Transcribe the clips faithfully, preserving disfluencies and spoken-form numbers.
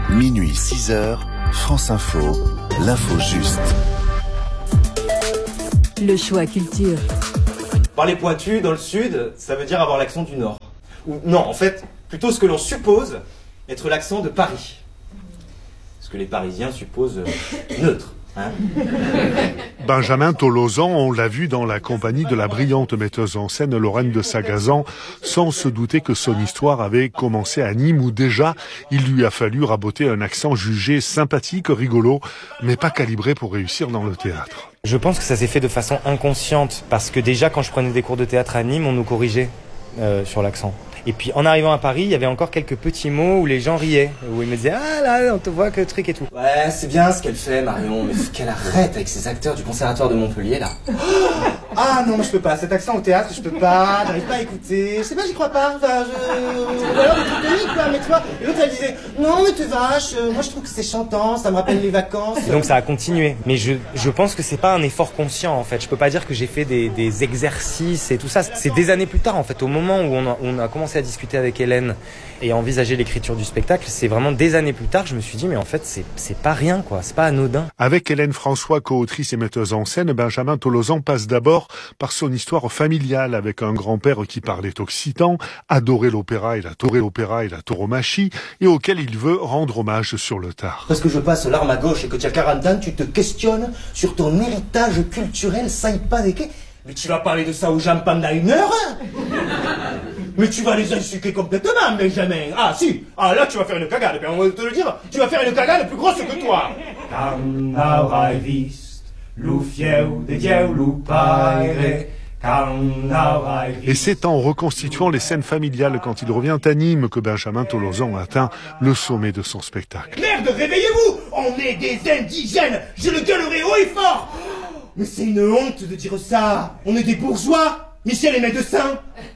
Minuit six heures, France Info, l'info juste. Le choix culture. Parler pointu dans le sud, ça veut dire avoir l'accent du nord. Ou non, en fait, plutôt ce que l'on suppose être l'accent de Paris. Ce que les Parisiens supposent neutre. Hein. Benjamin Tolosan, on l'a vu dans la compagnie de la brillante metteuse en scène Lorraine de Sagazan, sans se douter que son histoire avait commencé à Nîmes où déjà il lui a fallu raboter un accent jugé sympathique, rigolo, mais pas calibré pour réussir dans le théâtre. Je pense que ça s'est fait de façon inconsciente, parce que déjà quand je prenais des cours de théâtre à Nîmes, on nous corrigeait euh, sur l'accent. Et puis en arrivant à Paris, il y avait encore quelques petits mots où les gens riaient, où ils me disaient « Ah là, on te voit que truc et tout ». Ouais, c'est bien ce qu'elle fait, Marion, mais faut qu'elle arrête avec ces acteurs du conservatoire de Montpellier, là. Ah non, mais je peux pas, cet accent au théâtre, je peux pas, j'arrive pas à écouter, je sais pas, j'y crois pas, enfin, je... Ou alors, tu quoi, mais toi, et l'autre elle disait « Non, mais t'es vache, moi je trouve que c'est chantant, ça me rappelle les vacances ». Et donc ça a continué, mais je, je pense que c'est pas un effort conscient, en fait. Je peux pas dire que j'ai fait des, des exercices et tout ça, c'est des années plus tard, en fait, au moment où on a, on a commencé à discuter avec Hélène et envisager l'écriture du spectacle, c'est vraiment des années plus tard que je me suis dit mais en fait c'est, c'est pas rien quoi, c'est pas anodin. Avec Hélène François, co-autrice et metteuse en scène, Benjamin Tolosan passe d'abord par son histoire familiale avec un grand-père qui parlait occitan, adorait l'opéra et la l'opéra et la tauromachie et auquel il veut rendre hommage sur le tard. Parce que je passe l'arme à gauche et que tu as quarante ans, tu te questionnes sur ton héritage culturel, ça y pas des quais. Mais tu vas parler de ça aux gens pendant une heure? Mais tu vas les insulter complètement, Benjamin. Ah si, ah là tu vas faire une cagade, on va te le dire, tu vas faire une cagade plus grosse que toi. Et c'est en reconstituant les scènes familiales quand il revient à Nîmes que Benjamin Tolosan atteint le sommet de son spectacle. Merde, réveillez-vous, on est des indigènes, je le gueulerai haut et fort. Mais c'est une honte de dire ça, on est des bourgeois. Michel est médecin.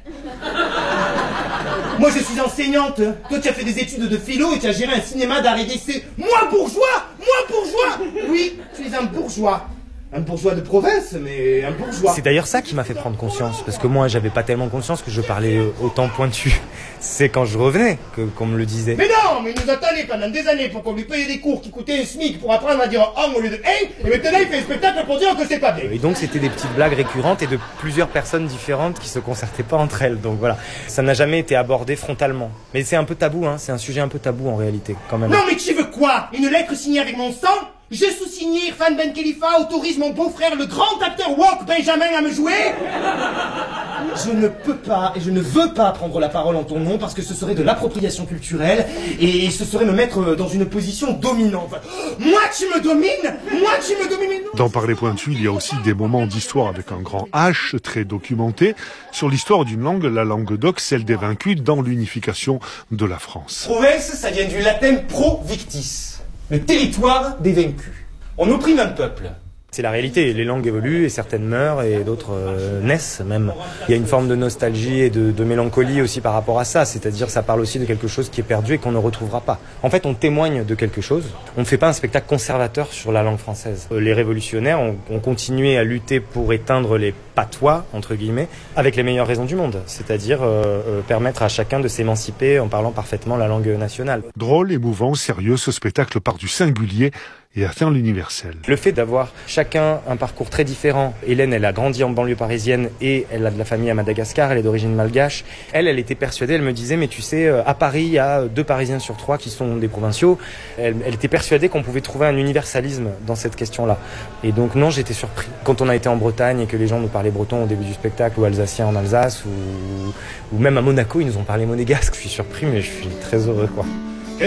Moi je suis enseignante. Toi tu as fait des études de philo et tu as géré un cinéma d'art et d'essai. Moi bourgeois, moi bourgeois. Oui, tu es un bourgeois. Un bourgeois de province, mais un bourgeois. C'est d'ailleurs ça qui m'a fait prendre conscience, parce que moi j'avais pas tellement conscience que je parlais autant pointu. C'est quand je revenais que, qu'on me le disait. Mais non, mais il nous attendait pendant des années pour qu'on lui paye des cours qui coûtaient un SMIC pour apprendre à dire homme au lieu de hey, et maintenant il fait un spectacle pour dire que c'est pas bien. Et donc c'était des petites blagues récurrentes et de plusieurs personnes différentes qui se concertaient pas entre elles. Donc voilà, ça n'a jamais été abordé frontalement. Mais c'est un peu tabou, hein. C'est un sujet un peu tabou en réalité, quand même. Non mais tu veux quoi? Une lettre signée avec mon sang? Je sous-signe Irfan Ben Khalifa autorise mon beau-frère, le grand acteur woke Benjamin, à me jouer? Je ne peux pas et je ne veux pas prendre la parole en ton nom parce que ce serait de l'appropriation culturelle et ce serait me mettre dans une position dominante. Moi tu me domines? Moi tu me domines? Dans Parler pointu, il y a aussi des moments d'histoire avec un grand H, très documenté, sur l'histoire d'une langue, la langue d'oc, celle des vaincus, dans l'unification de la France. Province, ça vient du latin pro-victis. Le territoire des vaincus. On opprime un peuple. C'est la réalité, les langues évoluent et certaines meurent et d'autres euh, naissent même. Il y a une forme de nostalgie et de, de mélancolie aussi par rapport à ça, c'est-à-dire ça parle aussi de quelque chose qui est perdu et qu'on ne retrouvera pas. En fait, on témoigne de quelque chose, on ne fait pas un spectacle conservateur sur la langue française. Les révolutionnaires ont, ont continué à lutter pour éteindre les patois, entre guillemets, avec les meilleures raisons du monde, c'est-à-dire euh, euh, permettre à chacun de s'émanciper en parlant parfaitement la langue nationale. Drôle, émouvant, sérieux, ce spectacle part du singulier et atteint l'universel. Le fait d'avoir chacun un parcours très différent. Hélène, elle a grandi en banlieue parisienne et elle a de la famille à Madagascar, elle est d'origine malgache. Elle, elle était persuadée, elle me disait, mais tu sais, à Paris, il y a deux Parisiens sur trois qui sont des provinciaux. Elle, elle était persuadée qu'on pouvait trouver un universalisme dans cette question-là. Et donc non, j'étais surpris. Quand on a été en Bretagne et que les gens nous parlaient breton au début du spectacle, ou alsacien en Alsace, ou, ou même à Monaco, ils nous ont parlé monégasque. Je suis surpris, mais je suis très heureux, quoi.